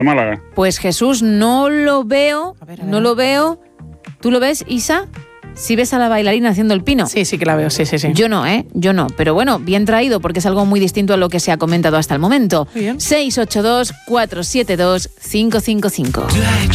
Málaga. Pues Jesús, no lo veo, A ver. no lo veo. ¿Tú lo ves, Isa? ¿Sí ves a la bailarina haciendo el pino? Sí que la veo, sí. Yo no, yo no. Pero bueno, bien traído, porque es algo muy distinto a lo que se ha comentado hasta el momento. Muy bien. 682-472-555.